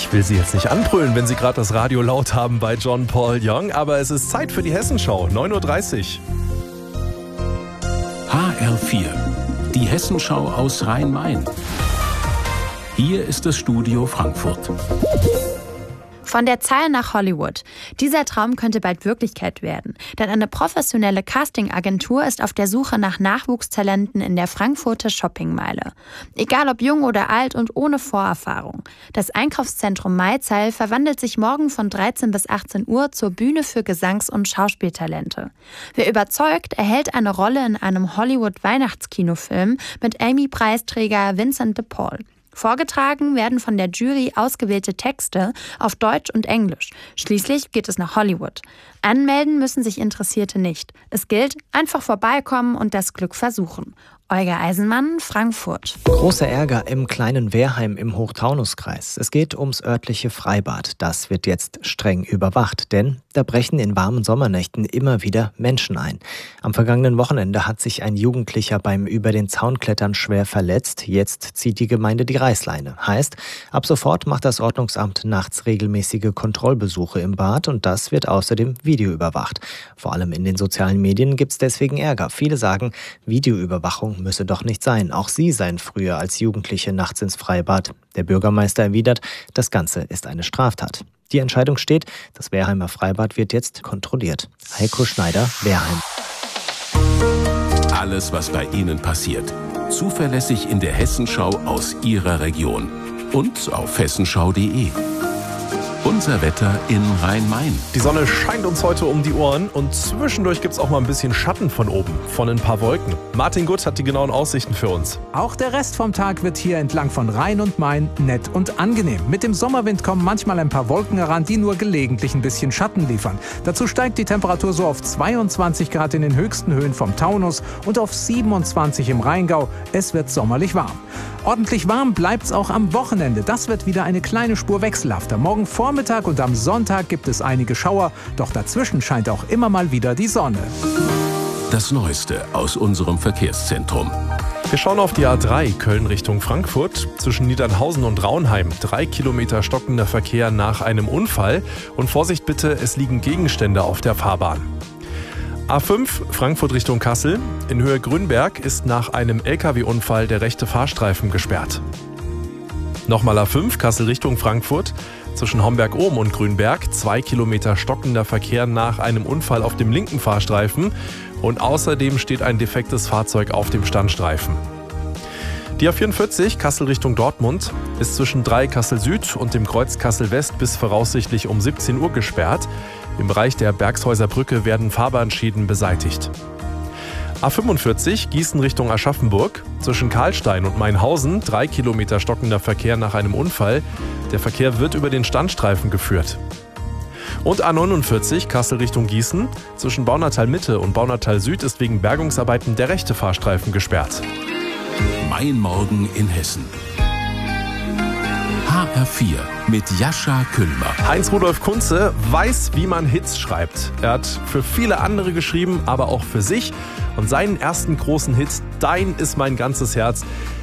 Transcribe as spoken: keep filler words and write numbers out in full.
Ich will Sie jetzt nicht anbrüllen, wenn Sie gerade das Radio laut haben bei John Paul Young, aber es ist Zeit für die Hessenschau, neun Uhr dreißig. H R vier, die Hessenschau aus Rhein-Main. Hier ist das Studio Frankfurt. Von der Zahl nach Hollywood. Dieser Traum könnte bald Wirklichkeit werden. Denn eine professionelle Castingagentur ist auf der Suche nach Nachwuchstalenten in der Frankfurter Shoppingmeile. Egal ob jung oder alt und ohne Vorerfahrung. Das Einkaufszentrum Maizeil verwandelt sich morgen von dreizehn bis achtzehn Uhr zur Bühne für Gesangs- und Schauspieltalente. Wer überzeugt, erhält eine Rolle in einem Hollywood-Weihnachtskinofilm mit Emmy-Preisträger Vincent de Paul. Vorgetragen werden von der Jury ausgewählte Texte auf Deutsch und Englisch. Schließlich geht es nach Hollywood. Anmelden müssen sich Interessierte nicht. Es gilt, einfach vorbeikommen und das Glück versuchen. Olga Eisenmann, Frankfurt. Großer Ärger im kleinen Wehrheim im Hochtaunuskreis. Es geht ums örtliche Freibad. Das wird jetzt streng überwacht, denn da brechen in warmen Sommernächten immer wieder Menschen ein. Am vergangenen Wochenende hat sich ein Jugendlicher beim über den Zaun klettern schwer verletzt. Jetzt zieht die Gemeinde die Reißleine. Heißt, ab sofort macht das Ordnungsamt nachts regelmäßige Kontrollbesuche im Bad und das wird außerdem videoüberwacht. Vor allem in den sozialen Medien gibt es deswegen Ärger. Viele sagen, Videoüberwachung müsse doch nicht sein. Auch sie seien früher als Jugendliche nachts ins Freibad. Der Bürgermeister erwidert, das Ganze ist eine Straftat. Die Entscheidung steht, das Wehrheimer Freibad wird jetzt kontrolliert. Heiko Schneider, Wehrheim. Alles, was bei Ihnen passiert. Zuverlässig in der Hessenschau aus Ihrer Region. Und auf hessenschau punkt de. Unser Wetter in Rhein-Main. Die Sonne scheint uns heute um die Ohren und zwischendurch gibt es auch mal ein bisschen Schatten von oben, von ein paar Wolken. Martin Gutt hat die genauen Aussichten für uns. Auch der Rest vom Tag wird hier entlang von Rhein und Main nett und angenehm. Mit dem Sommerwind kommen manchmal ein paar Wolken heran, die nur gelegentlich ein bisschen Schatten liefern. Dazu steigt die Temperatur so auf zweiundzwanzig Grad in den höchsten Höhen vom Taunus und auf siebenundzwanzig im Rheingau. Es wird sommerlich warm. Ordentlich warm bleibt's auch am Wochenende. Das wird wieder eine kleine Spur wechselhafter. Morgen Vormittag und am Sonntag gibt es einige Schauer, doch dazwischen scheint auch immer mal wieder die Sonne. Das Neueste aus unserem Verkehrszentrum. Wir schauen auf die A drei Köln Richtung Frankfurt. Zwischen Niedernhausen und Raunheim. Drei Kilometer stockender Verkehr nach einem Unfall. Und Vorsicht bitte, es liegen Gegenstände auf der Fahrbahn. A fünf Frankfurt Richtung Kassel. In Höhe Grünberg ist nach einem L K W-Unfall der rechte Fahrstreifen gesperrt. Nochmal A fünf Kassel Richtung Frankfurt. Zwischen Homberg-Ohm und Grünberg zwei Kilometer stockender Verkehr nach einem Unfall auf dem linken Fahrstreifen. Und außerdem steht ein defektes Fahrzeug auf dem Standstreifen. Die A vierundvierzig Kassel Richtung Dortmund ist zwischen drei Kassel Süd und dem Kreuz Kassel West bis voraussichtlich um siebzehn Uhr gesperrt. Im Bereich der Bergshäuser Brücke werden Fahrbahnschäden beseitigt. A fünfundvierzig Gießen Richtung Aschaffenburg. Zwischen Karlstein und Mainhausen drei Kilometer stockender Verkehr nach einem Unfall. Der Verkehr wird über den Standstreifen geführt. Und A neunundvierzig Kassel Richtung Gießen. Zwischen Baunatal Mitte und Baunatal Süd ist wegen Bergungsarbeiten der rechte Fahrstreifen gesperrt. Mein Morgen in Hessen. H R vier mit Jascha Küllmer. Heinz-Rudolf Kunze weiß, wie man Hits schreibt. Er hat für viele andere geschrieben, aber auch für sich. Und seinen ersten großen Hit, Dein ist mein ganzes Herz,